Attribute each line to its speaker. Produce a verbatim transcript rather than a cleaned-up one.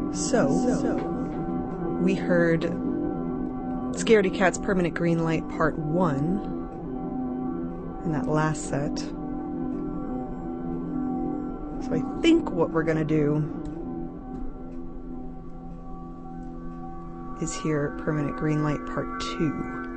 Speaker 1: So, we heard Scaredy Cat's Permanent Green Light Part one in that last set. So I think what we're going to do is hear Permanent Green Light Part two.